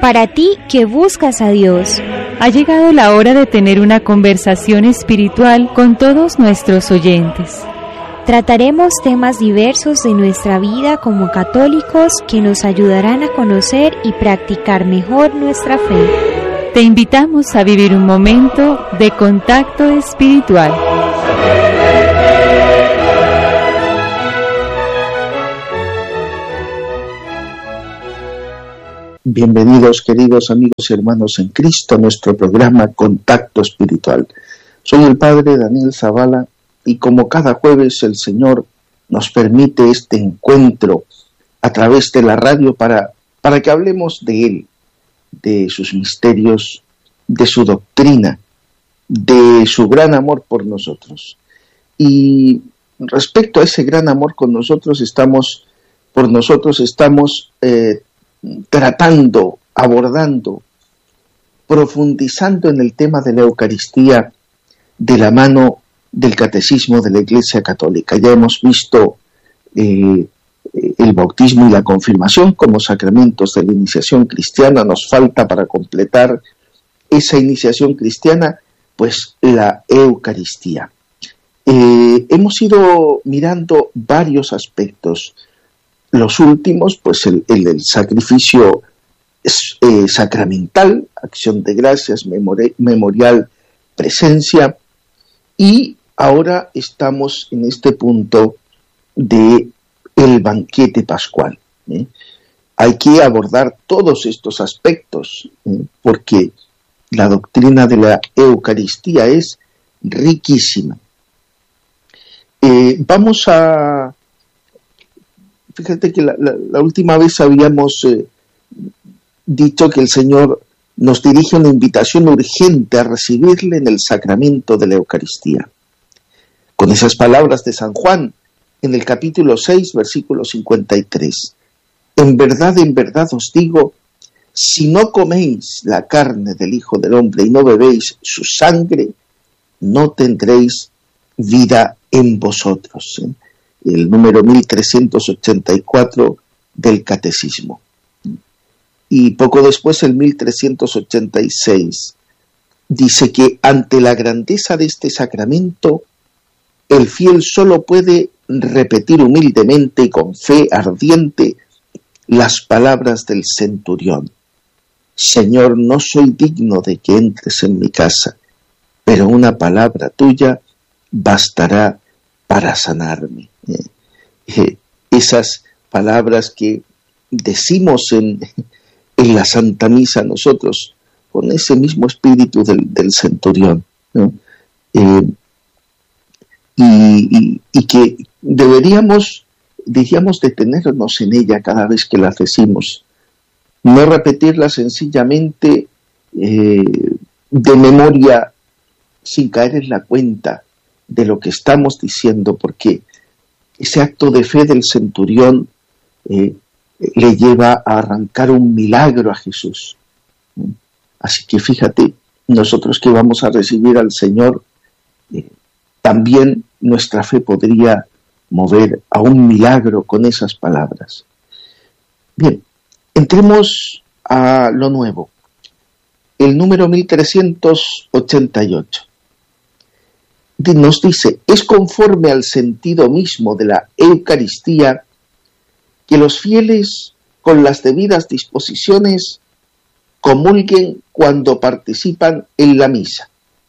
Para ti que buscas a Dios, ha llegado la hora de tener una conversación espiritual con todos nuestros oyentes. Trataremos temas diversos de nuestra vida como católicos que nos ayudarán a conocer y practicar mejor nuestra fe. Te invitamos a vivir un momento de contacto espiritual. Bienvenidos, queridos amigos y hermanos en Cristo, a nuestro programa Contacto Espiritual. Soy el Padre Daniel Zavala y como cada jueves el Señor nos permite este encuentro a través de la radio para que hablemos de Él, de sus misterios, de su doctrina, de su gran amor por nosotros. Y respecto a ese gran amor con nosotros, estamos tratando, abordando, profundizando en el tema de la Eucaristía de la mano del Catecismo de la Iglesia Católica. Ya hemos visto el bautismo y la confirmación como sacramentos de la iniciación cristiana. Nos falta para completar esa iniciación cristiana, pues la Eucaristía. Hemos ido mirando varios aspectos. Los últimos, pues el sacrificio sacramental, acción de gracias, memorial, presencia, y ahora estamos en este punto de el banquete pascual. Hay que abordar todos estos aspectos, porque la doctrina de la Eucaristía es riquísima. Fíjate que la última vez habíamos dicho que el Señor nos dirige una invitación urgente a recibirle en el sacramento de la Eucaristía. Con esas palabras de San Juan, en el capítulo 6, versículo 53. En verdad os digo, si no coméis la carne del Hijo del Hombre y no bebéis su sangre, no tendréis vida en vosotros. El número 1384 del Catecismo. Y poco después, el 1386, dice que ante la grandeza de este sacramento, el fiel solo puede repetir humildemente y con fe ardiente las palabras del centurión. Señor, no soy digno de que entres en mi casa, pero una palabra tuya bastará para sanarme. Esas palabras que decimos en la Santa Misa nosotros, con ese mismo espíritu del centurión, ¿no? Y que deberíamos detenernos en ella cada vez que la decimos, no repetirla sencillamente de memoria sin caer en la cuenta de lo que estamos diciendo, porque ese acto de fe del centurión le lleva a arrancar un milagro a Jesús. Así que fíjate, nosotros que vamos a recibir al Señor, también nuestra fe podría mover a un milagro con esas palabras. Bien, entremos a lo nuevo. El número 1388. Nos dice, es conforme al sentido mismo de la Eucaristía que los fieles con las debidas disposiciones comulguen cuando participan en la misa.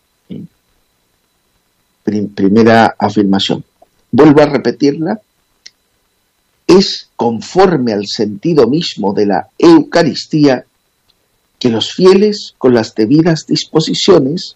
Primera afirmación. Vuelvo a repetirla. Es conforme al sentido mismo de la Eucaristía que los fieles con las debidas disposiciones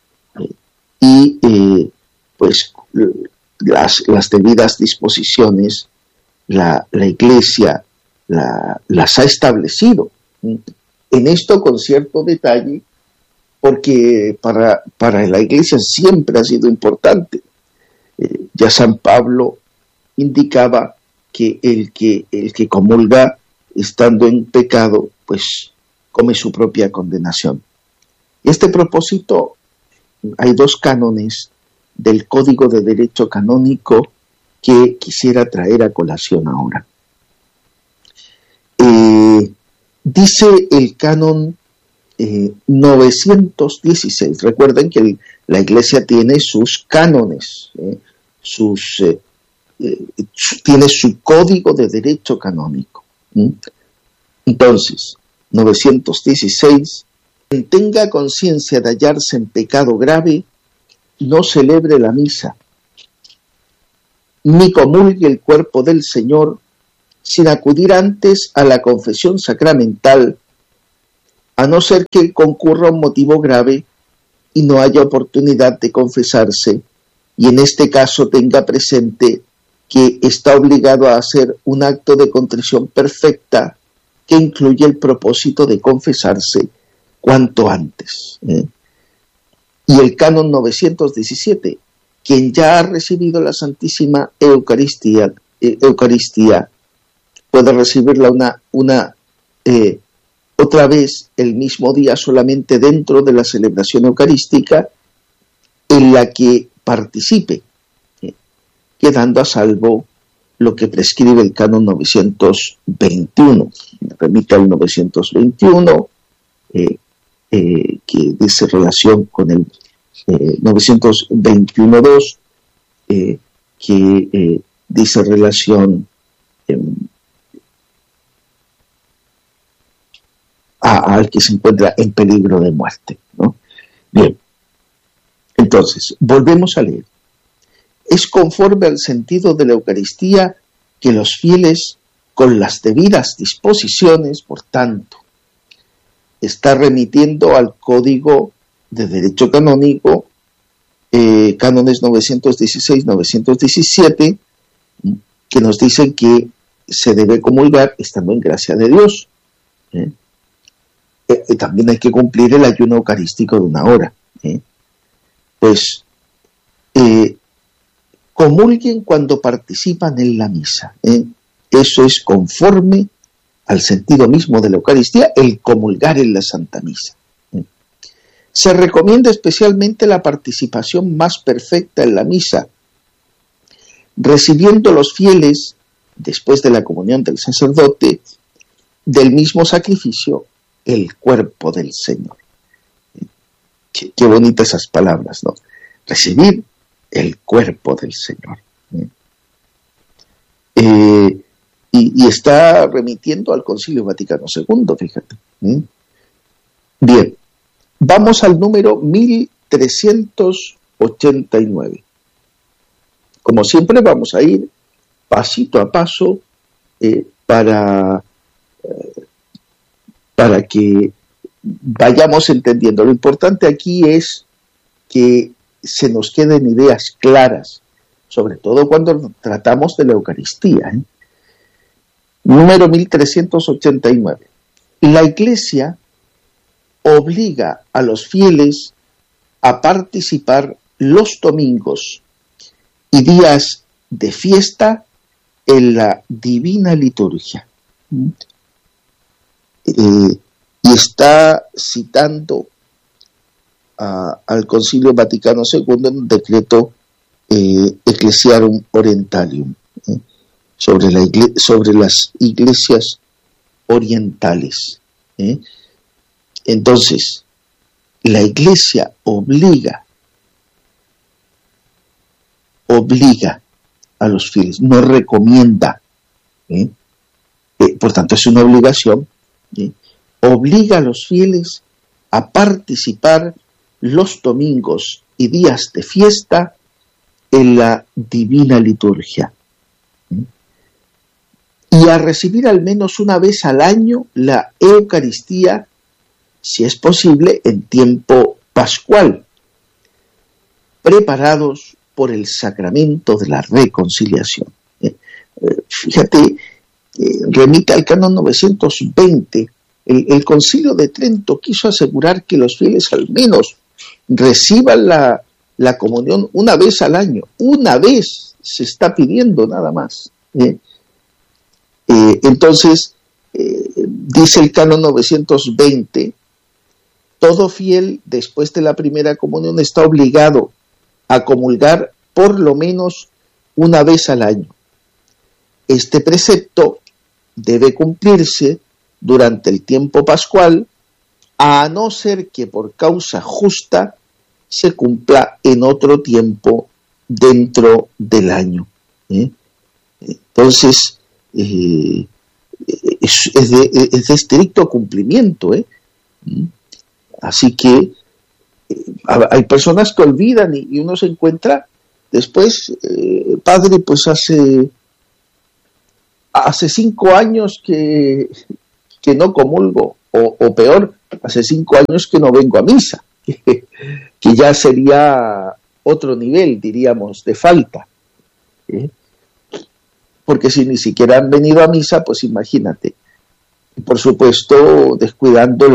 pues las debidas disposiciones la Iglesia las ha establecido. En esto con cierto detalle, porque para la Iglesia siempre ha sido importante. Ya San Pablo indicaba que el que comulga estando en pecado, pues come su propia condenación. Y a este propósito hay dos cánones del Código de Derecho Canónico que quisiera traer a colación ahora. Dice el canon 916. Recuerden que la Iglesia tiene sus cánones, tiene su código de derecho canónico. Entonces, 916, quien tenga conciencia de hallarse en pecado grave, no celebre la misa, ni comulgue el cuerpo del Señor, sin acudir antes a la confesión sacramental, a no ser que concurra un motivo grave y no haya oportunidad de confesarse, y en este caso tenga presente que está obligado a hacer un acto de contrición perfecta que incluye el propósito de confesarse cuanto antes. Y el canon 917, quien ya ha recibido la Santísima Eucaristía puede recibirla otra vez el mismo día, solamente dentro de la celebración eucarística en la que participe, quedando a salvo lo que prescribe el canon 921. Remite al 921, que dice relación con el 921.2, que dice relación al que se encuentra en peligro de muerte, ¿no? Bien, entonces, volvemos a leer. Es conforme al sentido de la Eucaristía que los fieles, con las debidas disposiciones, por tanto, está remitiendo al Código de Derecho Canónico, cánones 916-917, que nos dicen que se debe comulgar estando en gracia de Dios. También hay que cumplir el ayuno eucarístico de 1 hora. Pues comulguen cuando participan en la misa. Eso es conforme al sentido mismo de la Eucaristía, el comulgar en la Santa Misa. Se recomienda especialmente la participación más perfecta en la misa, recibiendo los fieles, después de la comunión del sacerdote, del mismo sacrificio, el cuerpo del Señor. Qué bonitas esas palabras, ¿no? Recibir el cuerpo del Señor. Y está remitiendo al Concilio Vaticano II, fíjate. Bien, vamos al número 1389. Como siempre, vamos a ir pasito a paso para que vayamos entendiendo. Lo importante aquí es que se nos queden ideas claras, sobre todo cuando tratamos de la Eucaristía. Número 1389. La Iglesia obliga a los fieles a participar los domingos y días de fiesta en la Divina Liturgia. Y está citando al Concilio Vaticano II en un decreto Ecclesiarum Orientalium, sobre las iglesias orientales. Entonces, la Iglesia obliga a los fieles, no recomienda, por tanto es una obligación, obliga a los fieles a participar los domingos y días de fiesta en la Divina Liturgia y a recibir al menos una vez al año la Eucaristía, si es posible, en tiempo pascual, preparados por el sacramento de la reconciliación. Fíjate, remite al canon 920. El Concilio de Trento quiso asegurar que los fieles al menos reciban la comunión una vez al año. Una vez se está pidiendo nada más. Entonces, dice el canon 920, todo fiel después de la primera comunión está obligado a comulgar por lo menos una vez al año. Este precepto debe cumplirse durante el tiempo pascual, a no ser que por causa justa se cumpla en otro tiempo dentro del año. Entonces, es de estricto cumplimiento. Así que hay personas que olvidan y uno se encuentra después, padre, pues hace 5 años que no comulgo, o peor, hace 5 años que no vengo a misa, que ya sería otro nivel, diríamos, de falta. Porque si ni siquiera han venido a misa, pues imagínate. Y por supuesto, descuidando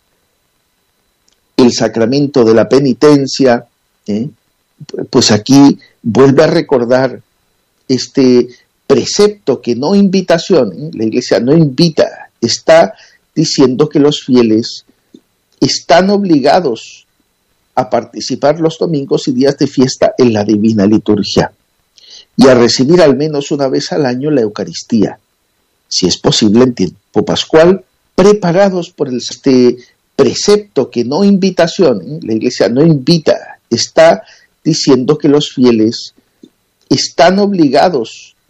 el sacramento de la penitencia, pues aquí vuelve a recordar este precepto que no invitación, la Iglesia no invita, está diciendo que los fieles están obligados a participar los domingos y días de fiesta en la Divina Liturgia y a recibir al menos una vez al año la Eucaristía, si es posible en tiempo pascual, preparados por este precepto que no invitación, la Iglesia no invita, está diciendo que los fieles están obligados